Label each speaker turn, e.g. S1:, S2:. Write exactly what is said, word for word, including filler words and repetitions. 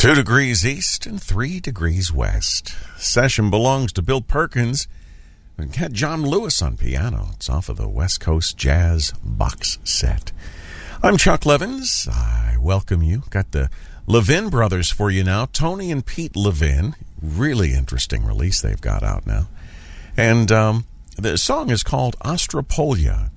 S1: Two degrees east and three degrees west. Session belongs to Bill Perkins. We had John Lewis on piano. It's off of the West Coast Jazz box set. I'm Chuck Levins. I welcome you. Got the Levin brothers for you now. Tony and Pete Levin. Really interesting release they've got out now. And um, the song is called Ostropolia.